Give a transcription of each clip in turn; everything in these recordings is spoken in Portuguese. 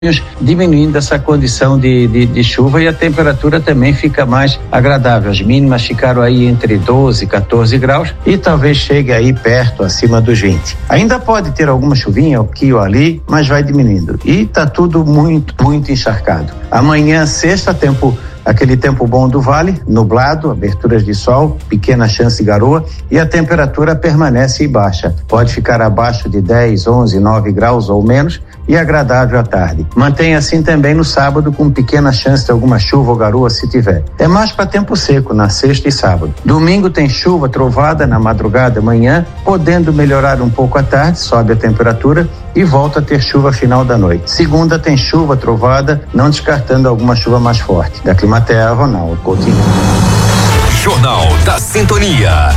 diminuindo essa condição de chuva, e a temperatura também fica mais agradável. As mínimas ficaram aí entre 12 e 14 graus e talvez chegue aí perto, acima dos 20. Ainda pode ter alguma chuvinha aqui ou ali, mas vai diminuindo. E tá tudo muito encharcado. Amanhã, sexta, aquele tempo bom do vale, nublado, aberturas de sol, pequena chance de garoa, e a temperatura permanece baixa. Pode ficar abaixo de 10, 11, 9 graus ou menos, e agradável à tarde. Mantém assim também no sábado, com pequena chance de alguma chuva ou garoa se tiver. É mais para tempo seco na sexta e sábado. Domingo tem chuva, trovada na madrugada, manhã, podendo melhorar um pouco à tarde, sobe a temperatura e volta a ter chuva final da noite. Segunda tem chuva, trovada, não descartando alguma chuva mais forte. Da Climaterra, Ronaldo Coutinho. Jornal da Sintonia.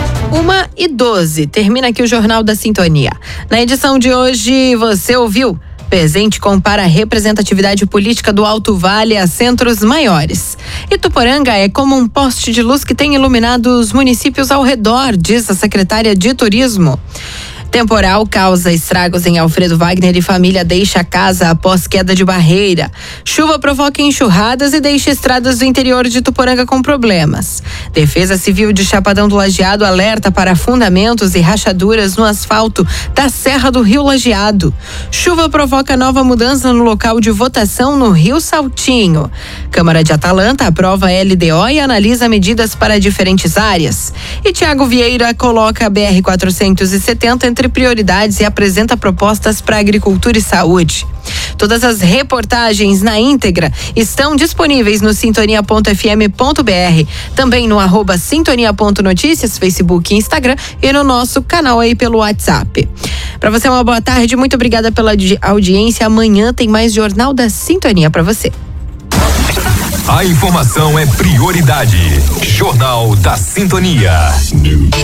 1h12, termina aqui o Jornal da Sintonia. Na edição de hoje, você ouviu? Presente compara a representatividade política do Alto Vale a centros maiores. Ituporanga é como um poste de luz que tem iluminado os municípios ao redor, diz a secretária de Turismo. Temporal causa estragos em Alfredo Wagner e família deixa a casa após queda de barreira. Chuva provoca enxurradas e deixa estradas do interior de Ituporanga com problemas. Defesa Civil de Chapadão do Lajeado alerta para afundamentos e rachaduras no asfalto da Serra do Rio Lajeado. Chuva provoca nova mudança no local de votação no Rio Saltinho. Câmara de Atalanta aprova LDO e analisa medidas para diferentes áreas. E Tiago Vieira coloca a BR-470 entre prioridades e apresenta propostas para agricultura e saúde. Todas as reportagens na íntegra estão disponíveis no sintonia.fm.br, também no @sintonia.noticias, Facebook e Instagram, e no nosso canal aí pelo WhatsApp. Para você, uma boa tarde, muito obrigada pela audiência. Amanhã tem mais Jornal da Sintonia para você. A informação é prioridade. Jornal da Sintonia.